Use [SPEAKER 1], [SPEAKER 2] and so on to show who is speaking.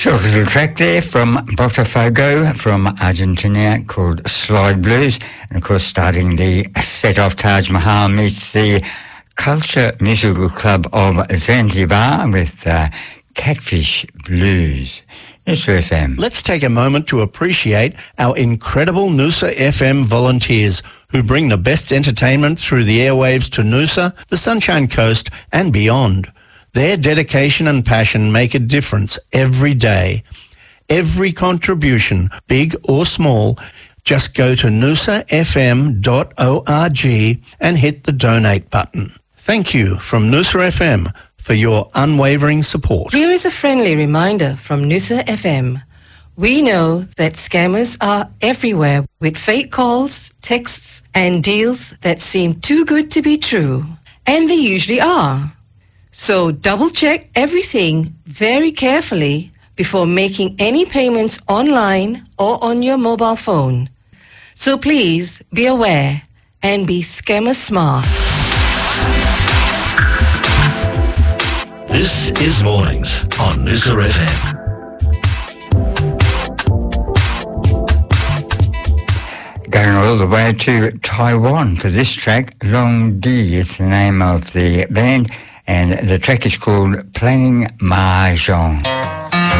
[SPEAKER 1] Short little track there from Botafogo from Argentina called Slide Blues. And of course, starting the set off, Taj Mahal meets the Culture Musical Club of Zanzibar with Catfish Blues. Noosa FM.
[SPEAKER 2] Let's take a moment to appreciate our incredible Noosa FM volunteers who bring the best entertainment through the airwaves to Noosa, the Sunshine Coast and beyond. Their dedication and passion make a difference every day. Every contribution, big or small, just go to noosafm.org and hit the donate button. Thank you from Noosa FM for your unwavering support.
[SPEAKER 3] Here is a friendly reminder from Noosa FM. We know that scammers are everywhere with fake calls, texts, and deals that seem too good to be true. And they usually are. So double-check everything very carefully before making any payments online or on your mobile phone. So please be aware and be scammer smart.
[SPEAKER 4] This is Mornings on Noosa FM.
[SPEAKER 1] Going all the way to Taiwan for this track, Long Di is the name of the band, and the track is called Playing Mahjong.